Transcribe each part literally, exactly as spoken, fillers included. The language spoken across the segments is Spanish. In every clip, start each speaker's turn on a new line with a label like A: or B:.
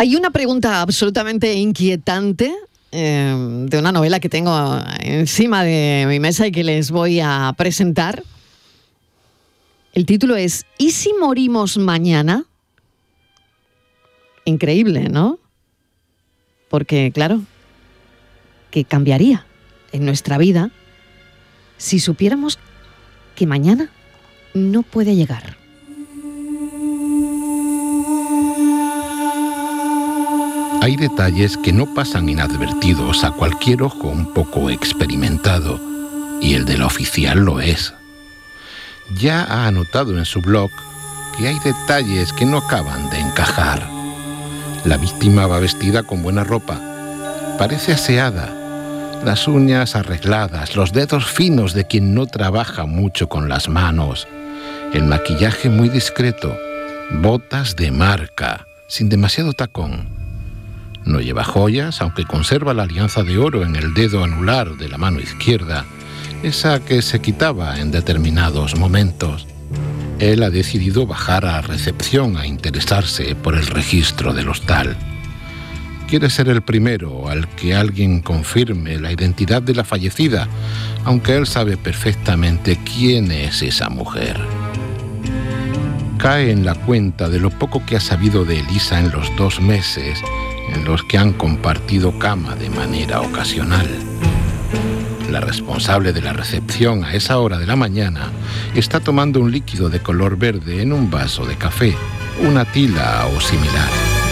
A: Hay una pregunta absolutamente inquietante eh, de una novela que tengo encima de mi mesa y que les voy a presentar. El título es ¿Y si morimos mañana? Increíble, ¿no? Porque, claro, ¿qué cambiaría en nuestra vida si supiéramos que mañana no puede llegar?
B: Hay detalles que no pasan inadvertidos a cualquier ojo un poco experimentado, y el del oficial lo es. Ya ha anotado en su blog que hay detalles que no acaban de encajar. La víctima va vestida con buena ropa, parece aseada, las uñas arregladas, los dedos finos de quien no trabaja mucho con las manos, el maquillaje muy discreto, botas de marca, sin demasiado tacón. No lleva joyas, aunque conserva la alianza de oro en el dedo anular de la mano izquierda, esa que se quitaba en determinados momentos. Él ha decidido bajar a recepción a interesarse por el registro del hostal. Quiere ser el primero al que alguien confirme la identidad de la fallecida, aunque él sabe perfectamente quién es esa mujer. Cae en la cuenta de lo poco que ha sabido de Elisa en los dos meses en los que han compartido cama de manera ocasional. La responsable de la recepción a esa hora de la mañana está tomando un líquido de color verde en un vaso de café, una tila o similar.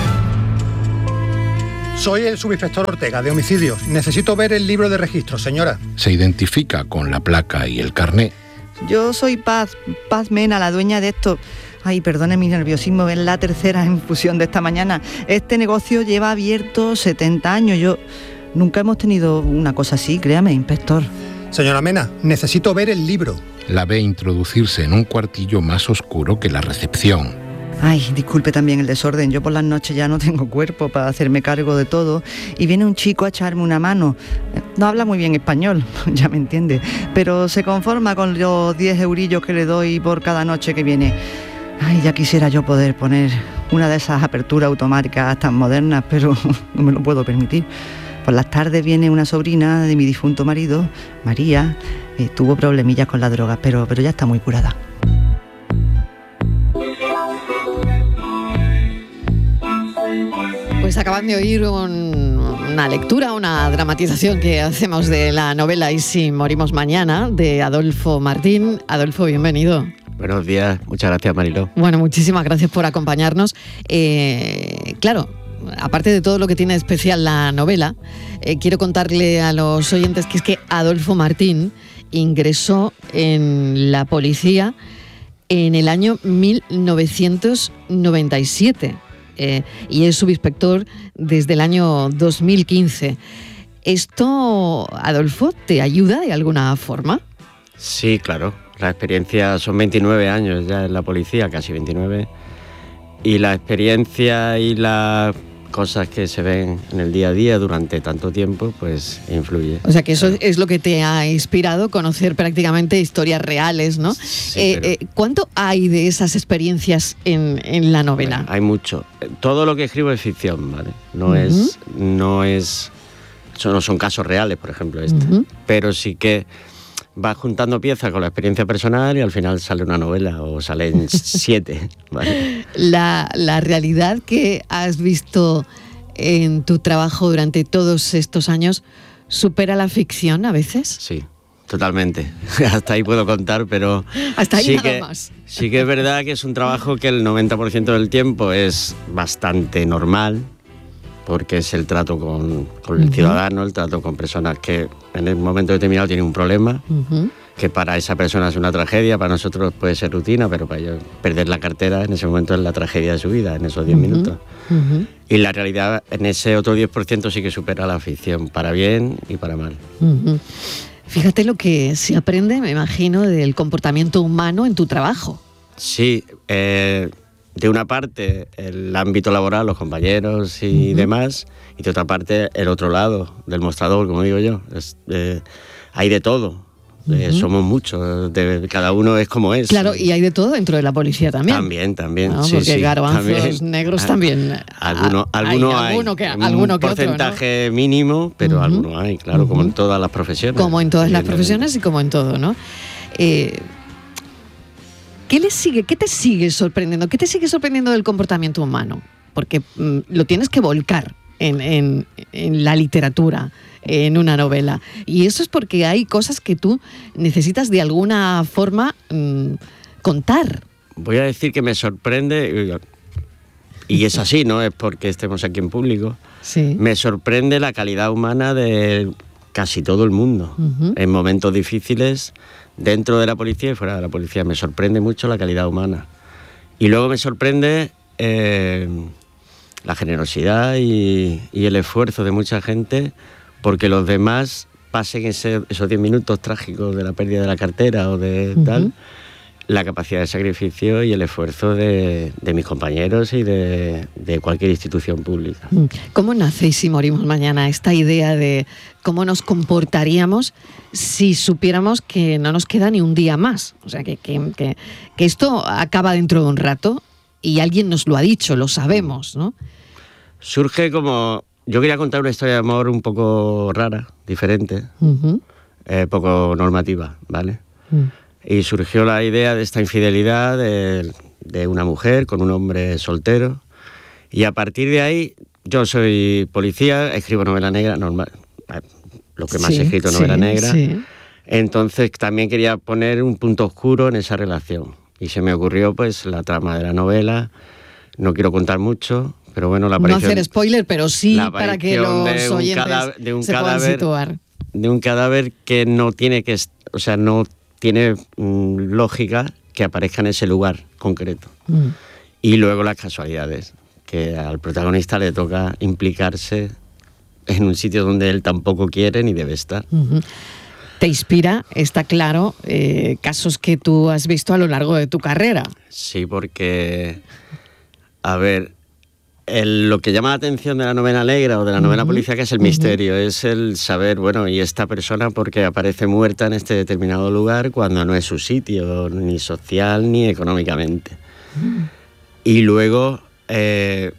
C: Soy el subinspector Ortega, de homicidios. Necesito ver el libro de registro, señora.
B: Se identifica con la placa y el carné.
D: Yo soy Paz, Paz Mena, la dueña de esto. Ay, perdone mi nerviosismo, es la tercera infusión de esta mañana. Este negocio lleva abierto setenta años. Yo nunca hemos tenido una cosa así, créame, inspector.
C: Señora Mena, necesito ver el libro.
B: La ve introducirse en un cuartillo más oscuro que la recepción.
D: Ay, disculpe también el desorden. Yo por las noches ya no tengo cuerpo para hacerme cargo de todo. Y viene un chico a echarme una mano. No habla muy bien español, ya me entiende. Pero se conforma con los diez eurillos que le doy por cada noche que viene. Ay, ya quisiera yo poder poner una de esas aperturas automáticas tan modernas, pero no me lo puedo permitir. Por las tardes viene una sobrina de mi difunto marido, María. Eh, tuvo problemillas con las drogas, pero, pero ya está muy curada.
A: Pues acaban de oír un, una lectura, una dramatización que hacemos de la novela ¿Y si morimos mañana?, de Adolfo Martín. Adolfo, bienvenido.
E: Buenos días, muchas gracias, Mariló.
A: Bueno, muchísimas gracias por acompañarnos. Eh, claro, aparte de todo lo que tiene de especial la novela, eh, quiero contarle a los oyentes que es que Adolfo Martín ingresó en la policía en el año mil novecientos noventa y siete eh, y es subinspector desde el año dos mil quince. ¿Esto, Adolfo, te ayuda de alguna forma?
E: Sí, claro. La experiencia, son veintinueve años ya en la policía, casi veintinueve, y la experiencia y las cosas que se ven en el día a día durante tanto tiempo, pues influye.
A: O sea que eso es lo que te ha inspirado, conocer prácticamente historias reales, ¿no?
E: Sí,
A: eh,
E: pero...
A: eh, ¿Cuánto hay de esas experiencias en, en la novela?
E: Bueno, hay mucho. Todo lo que escribo es ficción, ¿vale? No uh-huh. es, no es, no son casos reales, por ejemplo, este, uh-huh. pero sí que vas juntando piezas con la experiencia personal y al final sale una novela o salen siete. ¿Vale?
A: La, la realidad que has visto en tu trabajo durante todos estos años supera la ficción a veces.
E: Sí, totalmente. Hasta ahí puedo contar, pero
A: hasta ahí
E: sí,
A: nada
E: que,
A: más.
E: sí que es verdad que es un trabajo que el noventa por ciento del tiempo es bastante normal, porque es el trato con, con el uh-huh. ciudadano, el trato con personas que en el momento determinado tienen un problema, uh-huh. que para esa persona es una tragedia, para nosotros puede ser rutina, pero para ellos perder la cartera en ese momento es la tragedia de su vida, en esos diez uh-huh. minutos. Uh-huh. Y la realidad en ese otro diez por ciento sí que supera la ficción, para bien y para mal.
A: Uh-huh. Fíjate lo que se aprende, me imagino, del comportamiento humano en tu trabajo.
E: Sí, eh... de una parte el ámbito laboral, los compañeros y uh-huh. demás, y de otra parte el otro lado del mostrador, como digo yo. Es, eh, hay de todo, Uh-huh. Eh, somos muchos, de, cada uno es como es.
A: Claro, y hay de todo dentro de la policía también.
E: También, también.
A: ¿No?
E: Sí,
A: Porque
E: sí,
A: garbanzos
E: también.
A: negros también.
E: Algunos alguno hay.
A: Alguno que,
E: un
A: alguno que
E: porcentaje
A: otro, ¿no?
E: mínimo, pero uh-huh. algunos hay, claro, uh-huh. como en todas las profesiones.
A: Como en todas las profesiones y como en todo, ¿no? Eh, ¿Qué le sigue? ¿Qué te sigue sorprendiendo? ¿Qué te sigue sorprendiendo del comportamiento humano? Porque mm, lo tienes que volcar en, en, en la literatura, en una novela. Y eso es porque hay cosas que tú necesitas de alguna forma mmm, contar.
E: Voy a decir que me sorprende, y es así, no es porque estemos aquí en público,
A: sí.
E: me sorprende la calidad humana de casi todo el mundo. Uh-huh. En momentos difíciles, dentro de la policía y fuera de la policía, me sorprende mucho la calidad humana. Y luego me sorprende eh, la generosidad y, y el esfuerzo de mucha gente porque los demás pasen ese, esos diez minutos trágicos de la pérdida de la cartera o de uh-huh. tal, la capacidad de sacrificio y el esfuerzo de, de mis compañeros y de, de cualquier institución pública.
A: ¿Cómo nace Y si morimos mañana esta idea de cómo nos comportaríamos si supiéramos que no nos queda ni un día más? O sea, que, que, que, que esto acaba dentro de un rato y alguien nos lo ha dicho, lo sabemos, ¿no?
E: Surge como... Yo quería contar una historia de amor un poco rara, diferente, uh-huh. eh, poco normativa, ¿vale? Uh-huh. Y surgió la idea de esta infidelidad de, de una mujer con un hombre soltero. Y a partir de ahí, yo soy policía, escribo novela negra, normal, lo que más
A: sí,
E: he escrito, novela
A: sí,
E: negra.
A: Sí.
E: Entonces también quería poner un punto oscuro en esa relación. Y se me ocurrió pues la trama de la novela. No quiero contar mucho, pero bueno, la aparición...
A: No hacer spoiler, pero sí para que los
E: de
A: oyentes
E: cadáver, de un
A: se
E: cadáver,
A: puedan situar.
E: De un cadáver que no tiene que... O sea, no... tiene mmm, lógica que aparezca en ese lugar concreto. Mm. Y luego las casualidades, que al protagonista le toca implicarse en un sitio donde él tampoco quiere ni debe estar.
A: Uh-huh. Te inspira, está claro, eh, casos que tú has visto a lo largo de tu carrera.
E: Sí, porque, a ver, el, lo que llama la atención de la novela negra o de la novela uh-huh. policíaca es el misterio, uh-huh. es el saber, bueno, y esta persona porque aparece muerta en este determinado lugar cuando no es su sitio, ni social ni económicamente. Uh-huh. Y luego eh,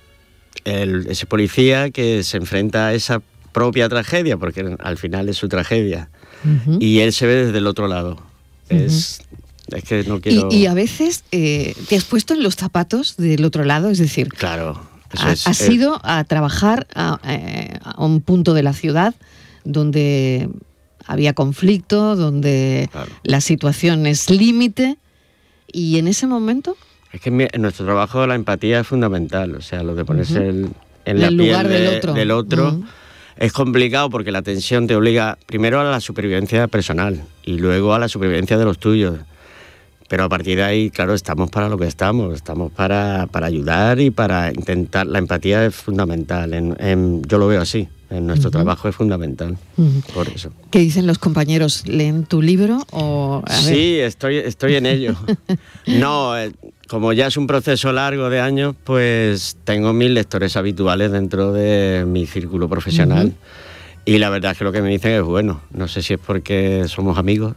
E: el, ese policía que se enfrenta a esa propia tragedia, porque al final es su tragedia, uh-huh. y él se ve desde el otro lado. Uh-huh. Es... Es que no quiero...
A: y, y a veces eh, te has puesto en los zapatos del otro lado, es decir,
E: claro, eso
A: ha,
E: es,
A: has
E: eh...
A: ido a trabajar a, eh, a un punto de la ciudad donde había conflicto, donde claro. la situación es límite, y en ese momento...
E: Es que en, mi, en nuestro trabajo la empatía es fundamental, o sea, lo de ponerse uh-huh. el, en la
A: el
E: piel
A: lugar
E: de,
A: del otro,
E: del otro
A: uh-huh.
E: es complicado porque la tensión te obliga primero a la supervivencia personal y luego a la supervivencia de los tuyos. Pero a partir de ahí, claro, estamos para lo que estamos, estamos para, para ayudar y para intentar... La empatía es fundamental, en, en, yo lo veo así, en nuestro uh-huh. trabajo es fundamental, uh-huh. por eso.
A: ¿Qué dicen los compañeros? ¿Leen tu libro o...? A
E: sí,
A: ver.
E: estoy, estoy en ello. No, eh, como ya es un proceso largo de años, pues tengo mis lectores habituales dentro de mi círculo profesional. Uh-huh. Y la verdad es que lo que me dicen es bueno. No sé si es porque somos amigos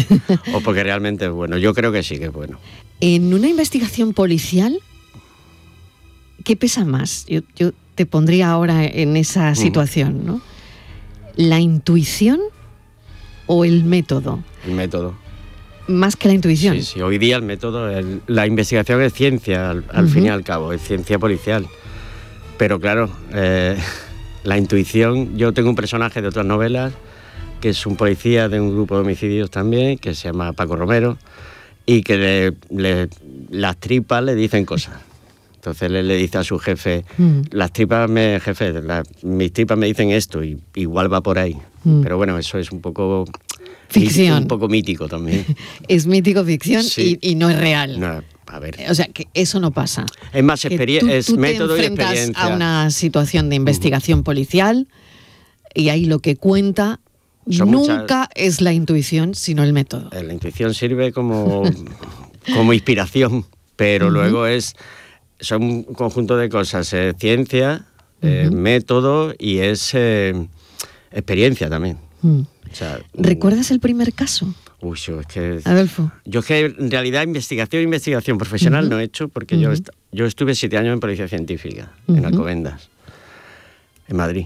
E: o porque realmente es bueno. Yo creo que sí que es bueno.
A: En una investigación policial, ¿qué pesa más? Yo, yo te pondría ahora en esa situación, ¿no? ¿La intuición o el método?
E: El método.
A: Más que la intuición.
E: Sí, sí. Hoy día el método, el, la investigación es ciencia, al, al uh-huh. fin y al cabo, es ciencia policial. Pero claro... Eh, La intuición, yo tengo un personaje de otras novelas que es un policía de un grupo de homicidios también, que se llama Paco Romero, y que le, le, las tripas le dicen cosas. Entonces él le dice a su jefe, mm. las tripas, me, jefe, la, mis tripas me dicen esto, y igual va por ahí. Mm. Pero bueno, eso es un poco...
A: Ficción.
E: Un poco mítico también.
A: Es mítico ficción
E: sí.
A: y, y no es real.
E: No, a ver.
A: O sea, que eso no pasa.
E: Es más experiencia, es
A: tú
E: método
A: te
E: y
A: enfrentas
E: experiencia.
A: A una situación de investigación uh-huh. policial y ahí lo que cuenta Son nunca muchas... es la intuición, sino el método.
E: La intuición sirve como, como inspiración, pero uh-huh. luego es son un conjunto de cosas, eh, ciencia, uh-huh. eh, método y es eh, experiencia también. Uh-huh. O sea,
A: ¿recuerdas el primer caso?
E: Uy, yo es que...
A: Adolfo.
E: Yo es que en realidad investigación, investigación profesional
A: uh-huh.
E: no he hecho porque uh-huh. yo, est- yo estuve siete años en Policía Científica, uh-huh. en Alcobendas, en Madrid.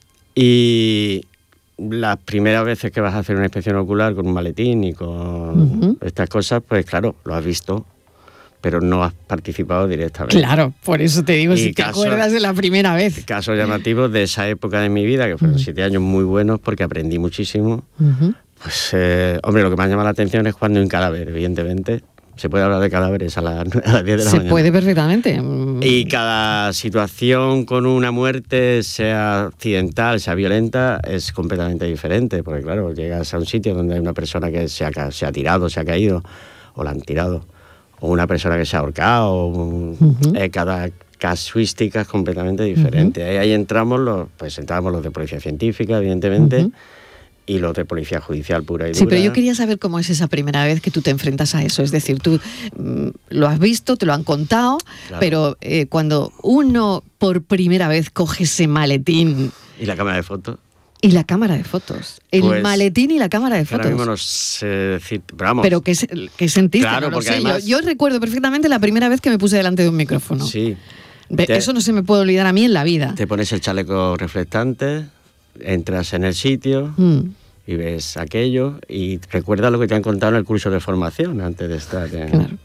E: Y las primeras veces que vas a hacer una inspección ocular con un maletín y con uh-huh. estas cosas, pues claro, lo has visto, pero no has participado directamente.
A: Claro, por eso te digo, y si casos, te acuerdas de la primera vez.
E: Casos llamativos de esa época de mi vida, que fueron uh-huh. siete años muy buenos porque aprendí muchísimo. Uh-huh. Pues, eh, hombre, lo que más llama la atención es cuando hay un cadáver, evidentemente. Se puede hablar de cadáveres a, la, a las diez de la
A: Se
E: mañana. Se
A: puede perfectamente.
E: Y cada situación con una muerte, sea accidental, sea violenta, es completamente diferente. Porque, claro, llegas a un sitio donde hay una persona que se ha, se ha tirado, se ha caído, o la han tirado, o una persona que se ha ahorcado. Uh-huh. eh, cada casuística es completamente diferente. Uh-huh. Ahí, ahí entramos, los, pues entramos los de Policía Científica, evidentemente, uh-huh. y los de Policía Judicial pura y dura.
A: Sí, pero yo quería saber cómo es esa primera vez que tú te enfrentas a eso. Es decir, tú mm, lo has visto, te lo han contado, claro. pero eh, cuando uno por primera vez coge ese maletín...
E: ¿Y la cámara de fotos?
A: Y la cámara de fotos. El pues, maletín y la cámara de fotos.
E: Ahora mismo no sé decir, pero vamos.
A: Pero ¿qué, qué sentiste?
E: Claro,
A: no
E: porque
A: sé.
E: además...
A: yo, yo recuerdo perfectamente la primera vez que me puse delante de un micrófono.
E: Sí.
A: Te, Eso no se me puede olvidar a mí en la vida.
E: Te pones el chaleco reflectante, entras en el sitio... Mm. y ves aquello y recuerdas lo que te han contado en el curso de formación antes de estar en...
A: Claro.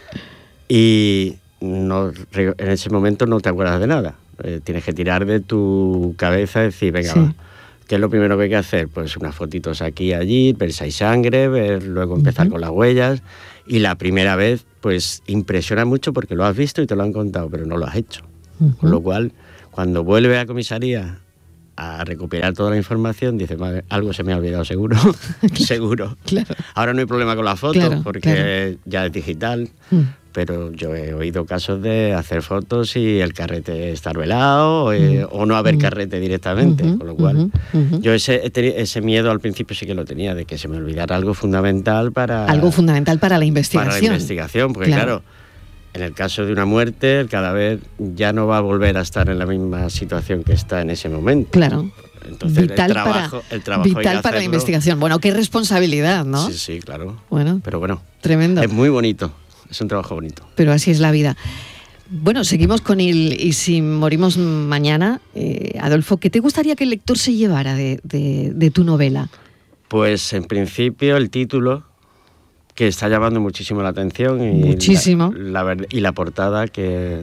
E: Y no, en ese momento no te acuerdas de nada. Eh, tienes que tirar de tu cabeza y decir, venga, sí. va, ¿qué es lo primero que hay que hacer? Pues unas fotitos aquí y allí, ver si hay sangre, ver, luego empezar uh-huh. con las huellas. Y la primera vez, pues impresiona mucho porque lo has visto y te lo han contado, pero no lo has hecho. Uh-huh. Con lo cual, cuando vuelves a comisaría a recuperar toda la información, dice, madre, algo se me ha olvidado seguro, seguro.
A: Claro.
E: Ahora no hay problema con la foto, claro, porque claro. ya es digital, mm. pero yo he oído casos de hacer fotos y el carrete estar velado, mm. eh, o no haber mm. carrete directamente, uh-huh, con lo cual uh-huh, uh-huh. yo ese, ese miedo al principio sí que lo tenía, de que se me olvidara algo fundamental para...
A: Algo fundamental para la investigación.
E: Para la investigación, porque claro, claro en el caso de una muerte, el cadáver ya no va a volver a estar en la misma situación que está en ese momento.
A: Claro.
E: Entonces,
A: vital
E: el trabajo,
A: para,
E: el trabajo
A: vital para
E: hacerlo.
A: La investigación. Bueno, qué responsabilidad, ¿no?
E: Sí, sí, claro.
A: Bueno,
E: pero bueno,
A: tremendo.
E: Es muy bonito, es un trabajo bonito.
A: Pero así es la vida. Bueno, seguimos con el Y si morimos mañana. Eh, Adolfo, ¿qué te gustaría que el lector se llevara de, de, de tu novela?
E: Pues en principio el título, que está llamando muchísimo la atención. Y
A: muchísimo.
E: La, la, y la portada, que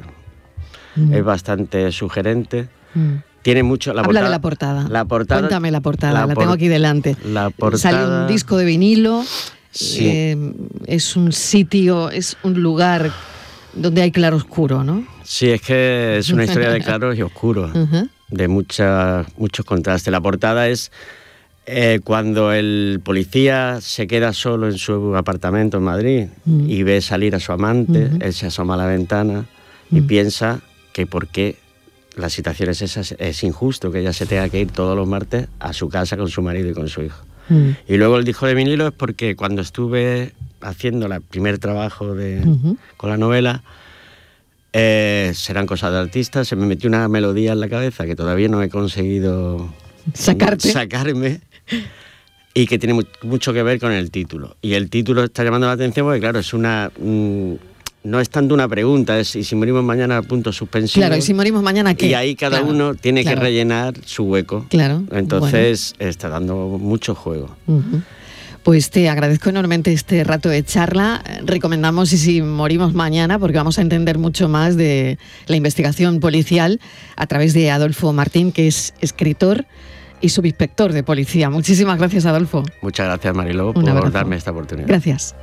E: mm. es bastante sugerente. Mm. Tiene mucho... La
A: Habla
E: portada,
A: de la portada.
E: La portada.
A: Cuéntame la portada, la,
E: la
A: por, tengo aquí delante.
E: La portada...
A: Sale un disco de vinilo.
E: Sí.
A: Eh, es un sitio, es un lugar donde hay claroscuro, ¿no?
E: Sí, es que es una historia de claros y oscuros, uh-huh. de mucha, muchos contrastes. La portada es... Eh, cuando el policía se queda solo en su apartamento en Madrid mm. y ve salir a su amante, mm-hmm. él se asoma a la ventana mm. y piensa que por qué la situación es esa, es injusto que ella se tenga que ir todos los martes a su casa con su marido y con su hijo. Mm. Y luego el disco de vinilo es porque cuando estuve haciendo el primer trabajo de, mm-hmm. con la novela, eh, serán cosas de artistas, se me metió una melodía en la cabeza que todavía no he conseguido
A: Sacarte.
E: sacarme. Y que tiene mucho que ver con el título. Y el título está llamando la atención porque, claro, es una... Mmm, no es tanto una pregunta, es ¿y si morimos mañana? Puntos suspensivos.
A: Claro, ¿y si morimos mañana qué?
E: Y ahí cada
A: claro,
E: uno tiene
A: claro.
E: que rellenar su hueco.
A: Claro.
E: Entonces bueno. está dando mucho juego.
A: Uh-huh. Pues te agradezco enormemente este rato de charla. Recomendamos Y si morimos mañana, porque vamos a entender mucho más de la investigación policial a través de Adolfo Martín, que es escritor y subinspector de policía. Muchísimas gracias, Adolfo.
E: Muchas gracias, Mariló, por darme esta oportunidad.
A: Gracias.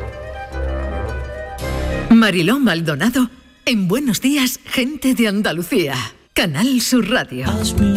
F: Mariló Maldonado en Buenos Días, Gente de Andalucía. Canal Sur Radio.